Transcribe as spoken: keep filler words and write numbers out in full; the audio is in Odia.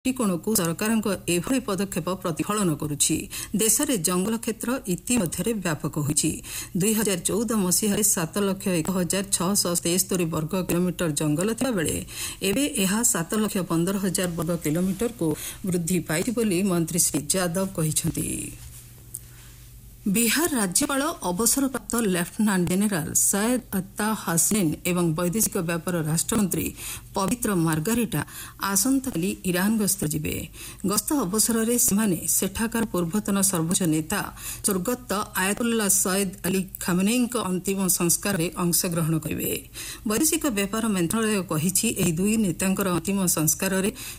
ଦୃଷ୍ଟିକୋଣକୁ ସରକାରଙ୍କ ଏଭଳି ପଦକ୍ଷେପ ପ୍ରତିଫଳନ କରୁଛି। ଦେଶରେ ଜଙ୍ଗଲ କ୍ଷେତ୍ର ଇତିମଧ୍ୟରେ ବ୍ୟାପକ ହୋଇଛି। ଦୁଇ ହଜାର ଚଉଦ ମସିହାରେ ସାତ ଲକ୍ଷ ଏକ ହଜାର ଛଅଶହ ତେସ୍ତରୀ ବର୍ଗ କିଲୋମିଟର ଜଙ୍ଗଲ ଥିବାବେଳେ ଏବେ ଏହା ସାତ ଲକ୍ଷ ପନ୍ଦର ହଜାର ବର୍ଗ କିଲୋମିଟରକୁ ବୃଦ୍ଧି ପାଇଛି ବୋଲି ମନ୍ତ୍ରୀ ଶ୍ରୀ ଯାଦବ କହିଛନ୍ତି। ବିହାର ରାଜ୍ୟପାଳ ଅବସରପ୍ରାପ୍ତ ଲେଫ୍ଟନାଣ୍ଟ ଜେନେରାଲ ସୟଦ ଅତ୍ତା ହାସନେନ୍ ଏବଂ ବୈଦେଶିକ ବ୍ୟାପାର ରାଷ୍ଟ୍ରମନ୍ତ୍ରୀ ପବିତ୍ର ମାର୍ଗାରିଟା ଆସନ୍ତାକାଲି ଇରାନ ଗସ୍ତ ଯିବେ। ଗସ୍ତ ଅବସରରେ ସେମାନେ ସେଠାକାର ପୂର୍ବତନ ସର୍ବୋଚ୍ଚ ନେତା ସ୍ୱର୍ଗତ ଆୟତୁଲ୍ଲା ସୟଦ ଅଲି ଖାମନେଇଙ୍କ ଅନ୍ତିମ ସଂସ୍କାରରେ ଅଂଶଗ୍ରହଣ କରିବେ। ବୈଦେଶିକ ବ୍ୟାପାର ମନ୍ତ୍ରଣାଳୟ କହିଛି ଏହି ଦୁଇ ନେତାଙ୍କର ଅନ୍ତିମ ସଂସ୍କାରରେ